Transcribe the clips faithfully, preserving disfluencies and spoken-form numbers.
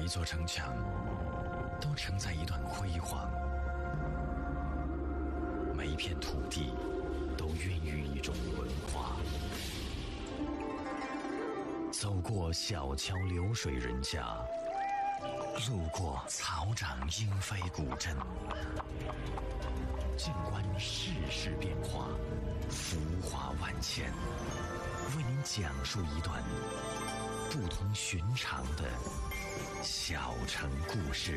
每一座城墙都承载一段辉煌，每一片土地都孕育一种文化。走过小桥流水人家，路过草长莺飞古镇，静观世事变化，浮华万千，为您讲述一段不同寻常的小城故事。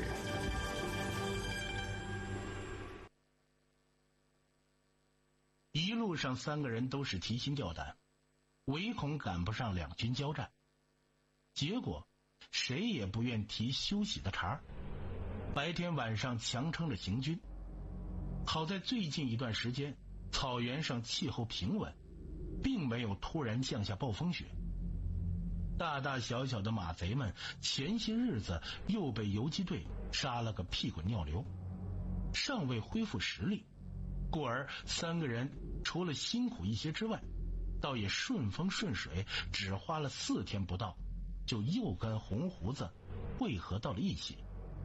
一路上三个人都是提心吊胆，唯恐赶不上两军交战，结果谁也不愿提休息的茬儿，白天晚上强撑着行军。好在最近一段时间草原上气候平稳，并没有突然降下暴风雪。大大小小的马贼们前些日子又被游击队杀了个屁滚尿流，尚未恢复实力，故而三个人除了辛苦一些之外，倒也顺风顺水，只花了四天不到，就又跟红胡子汇合到了一起。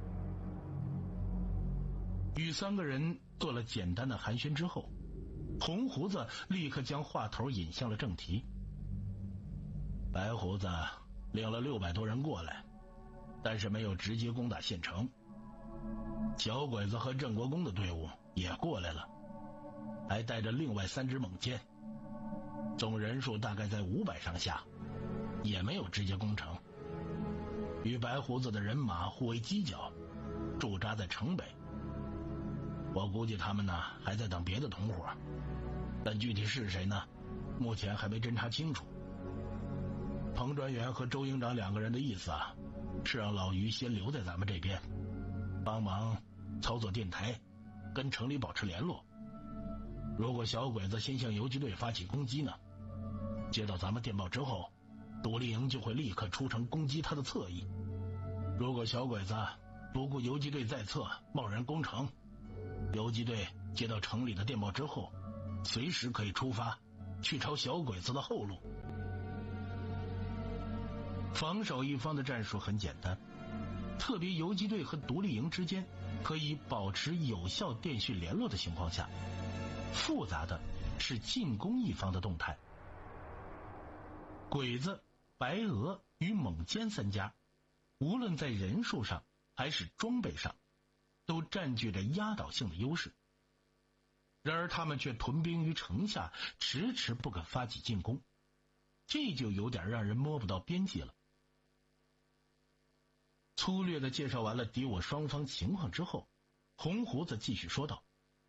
与三个人做了简单的寒暄之后，红胡子立刻将话头引向了正题。白胡子领了六百多人过来，但是没有直接攻打县城。小鬼子和郑国公的队伍也过来了，还带着另外三支猛箭，总人数大概在五百上下，也没有直接攻城。与白胡子的人马互为犄角，驻扎在城北。我估计他们呢还在等别的同伙，但具体是谁呢，目前还没侦查清楚。彭专员和周营长两个人的意思啊，是让老于先留在咱们这边，帮忙操作电台，跟城里保持联络。如果小鬼子先向游击队发起攻击呢，接到咱们电报之后，独立营就会立刻出城攻击他的侧翼。如果小鬼子不顾游击队在侧，贸然攻城，游击队接到城里的电报之后，随时可以出发去抄小鬼子的后路。防守一方的战术很简单，特别游击队和独立营之间可以保持有效电讯联络的情况下，复杂的是进攻一方的动态。鬼子、白俄与蒙坚三家，无论在人数上还是装备上，都占据着压倒性的优势。然而他们却屯兵于城下，迟迟不肯发起进攻，这就有点让人摸不到边际了。粗略地介绍完了敌我双方情况之后，红胡子继续说道：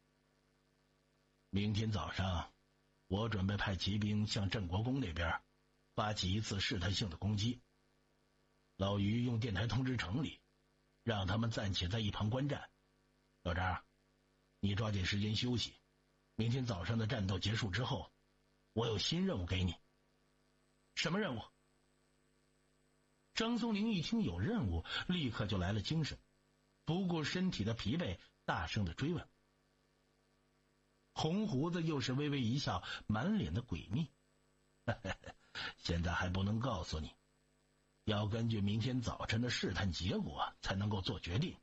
明天早上我准备派骑兵向郑国公那边发起一次试探性的攻击。老于用电台通知城里，让他们暂且在一旁观战。老张，你抓紧时间休息，明天早上的战斗结束之后，我有新任务给你。什么任务？张松龄一听有任务，立刻就来了精神，不顾身体的疲惫，大声的追问。红胡子又是微微一笑，满脸的诡秘。现在还不能告诉你，要根据明天早晨的试探结果才能够做决定。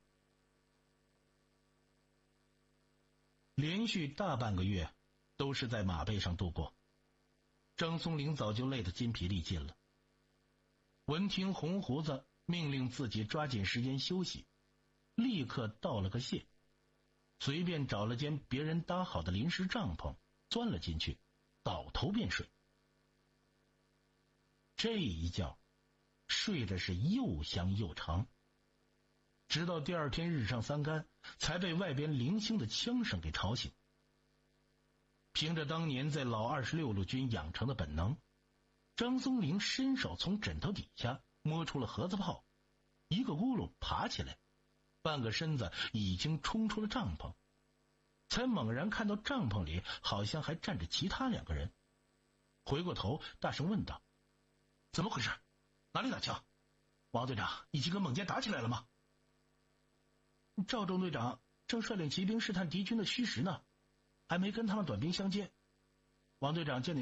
连续大半个月都是在马背上度过，张松龄早就累得筋疲力尽了。闻听红胡子命令自己抓紧时间休息，立刻道了个谢，随便找了间别人搭好的临时帐篷，钻了进去，倒头便睡。这一觉睡的是又香又长，直到第二天日上三竿，才被外边零星的枪声给吵醒。凭着当年在老二十六路军养成的本能，张松龄伸手从枕头底下摸出了盒子炮，一个咕噜爬起来，半个身子已经冲出了帐篷，才猛然看到帐篷里好像还站着其他两个人。回过头大声问道：怎么回事？哪里打枪？王队长已经跟蒙坚打起来了吗？赵中队长正率领骑兵试探敌军的虚实呢，还没跟他们短兵相接。王队长见你